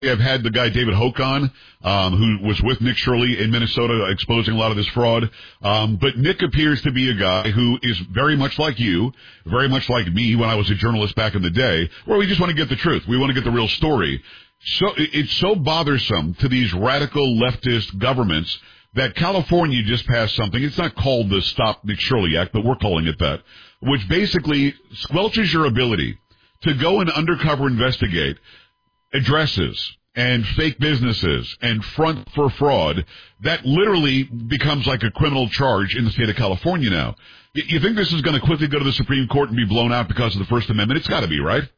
I've had the guy David Hoke on, who was with Nick Shirley in Minnesota exposing a lot of this fraud. But Nick appears to be a guy who is very much like you, very much like me when I was a journalist back in the day, where we just want to get the truth. We want to get the real story. So it's so bothersome to these radical leftist governments that California just passed something. It's not called the Stop Nick Shirley Act, but we're calling it that, which basically squelches your ability to go and undercover investigate addresses and fake businesses and front for fraud. That literally becomes like a criminal charge in the state of California now. You think this is going to quickly go to the Supreme Court and be blown out because of the First Amendment? It's got to be, right?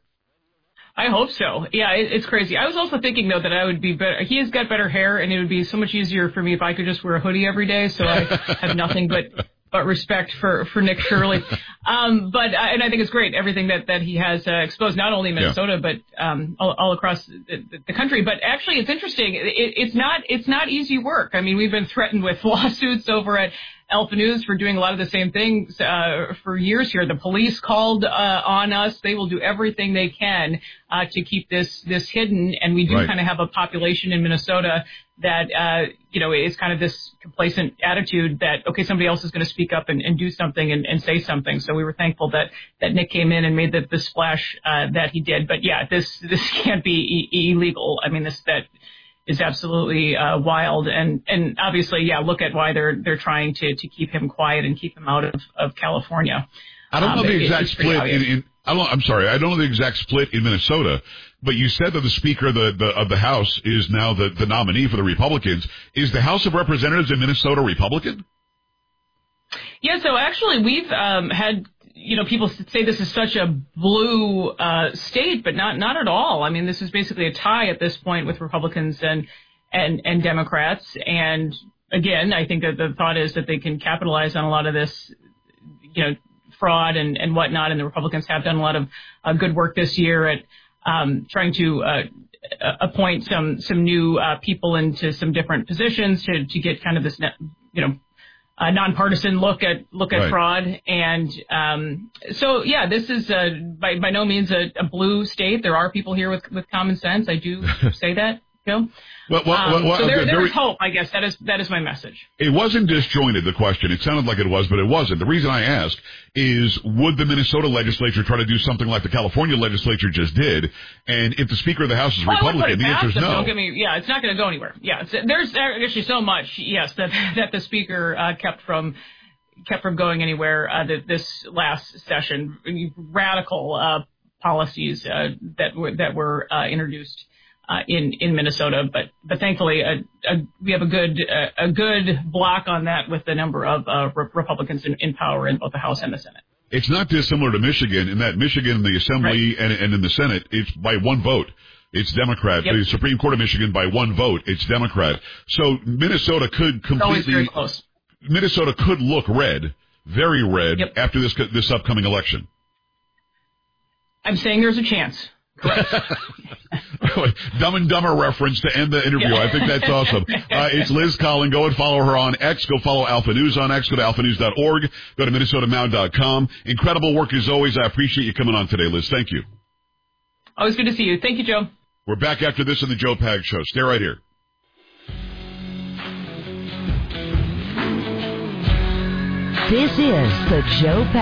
I hope so. Yeah, it's crazy. I was also thinking, though, that I would be better. He has got better hair, and it would be so much easier for me if I could just wear a hoodie every day, so I have nothing but respect for Nick Shirley. And I think it's great, everything that he has exposed, not only in Minnesota, but all across the country. But actually, it's interesting. It's not easy work. I mean, we've been threatened with lawsuits over at Alpha News for doing a lot of the same things for years here. The police called on us. They will do everything they can to keep this hidden. And we do kind of have a population in Minnesota that, is kind of this complacent attitude that, okay, somebody else is going to speak up and do something and say something. So we were thankful that Nick came in and made the splash that he did. But yeah, this can't be illegal. I mean, that is absolutely wild, and obviously, look at why they're trying to keep him quiet and keep him out of California. I don't know the exact split I don't know the exact split in Minnesota, but you said that the Speaker of the House is now the nominee for the Republicans. Is the House of Representatives in Minnesota Republican? Yeah, so actually we've had people say this is such a blue state, but not at all. I mean, this is basically a tie at this point with Republicans and Democrats. And again, I think that the thought is that they can capitalize on a lot of this, fraud and whatnot. And the Republicans have done a lot of good work this year at trying to appoint some new people into some different positions to get kind of this, a nonpartisan look at fraud. And this is by no means a blue state. There are people here with common sense. I do say that, Joe. So there is hope, I guess. That is my message. It wasn't disjointed, the question. It sounded like it was, but it wasn't. The reason I ask is, would the Minnesota legislature try to do something like the California legislature just did? And if the Speaker of the House is Republican, the answer is no. It's not going to go anywhere. Yeah, there's actually so much, yes, that the Speaker kept from going anywhere this last session. Radical policies that were introduced in Minnesota, but thankfully we have a good block on that with the number of Republicans in power in both the House and the Senate. It's not dissimilar to Michigan in that Michigan in the Assembly and in the Senate, it's by one vote. It's Democrat. Yep. The Supreme Court of Michigan by one vote, it's Democrat. So Minnesota could completely very close. Minnesota could look red, very red, after this upcoming election. I'm saying there's a chance. Correct. Dumb and Dumber reference to end the interview. I think that's awesome. It's Liz Collin. Go and follow her on X. Go follow Alpha News on X. Go to alphanews.org. Go to minnesotamound.com. Incredible work as always. I appreciate you coming on today, Liz. Thank you. Always good to see you. Thank you, Joe. We're back after this on the Joe Pag Show. Stay right here. This is the Joe Pag